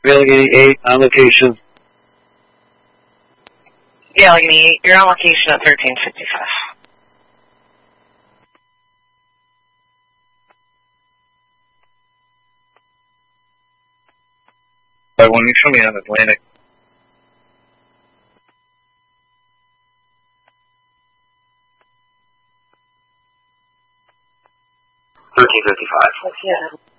Allegheny 8 on location. Yeah, Allegheny 8, you're on location at 1355. When you show me on Atlantic. 1355. Yeah.